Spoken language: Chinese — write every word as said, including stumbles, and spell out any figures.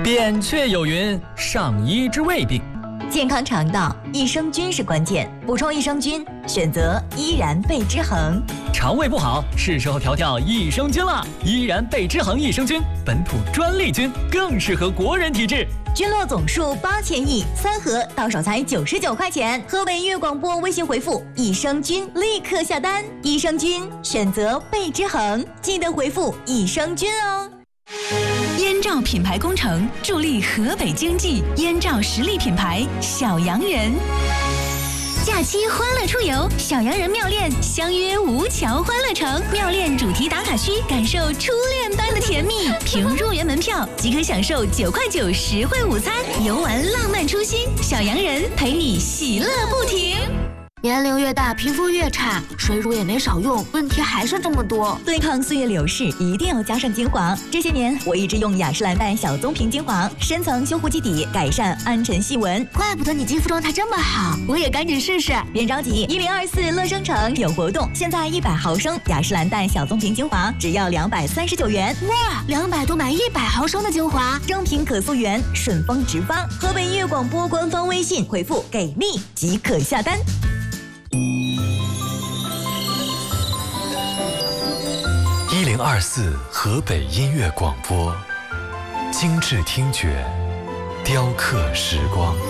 扁鹊有云：上医之未病。 健康肠道，益生菌是关键。补充益生菌，选择依然贝之恒。 肠胃不好，是时候调调益生菌了。依然贝之恒益生菌，本土专利菌，更适合国人体质。 菌落总数八千亿，三盒到手才九十九块钱。河北粤广播微信回复益生菌，立刻下单。益生菌选择贝之恒，记得回复益生菌哦。 燕赵品牌工程助力河北经济，燕赵实力品牌小洋人。假期欢乐出游，小洋人妙恋相约吴桥欢乐城，妙恋主题打卡区，感受初恋般的甜蜜。凭入园门票即可享受九块九实惠午餐，游玩浪漫初心，小洋人陪你喜乐不停。 年龄越大，皮肤越差，水乳也没少用，问题还是这么多。 对抗岁月流逝，一定要加上精华。这些年，我一直用雅诗兰黛小棕瓶精华，深层修护基底，改善暗沉细纹。 怪不得你肌肤状态这么好，我也赶紧试试。 别着急，一零二四乐生城有活动，现在一百毫升雅诗兰黛小棕瓶精华只要两百三十九元。 哇，两百多买一百毫升的精华， 正品可溯源，顺丰直发。河北粤广播官方微信回复给力即可下单。 一零二四河北音乐广播，精致听觉，雕刻时光。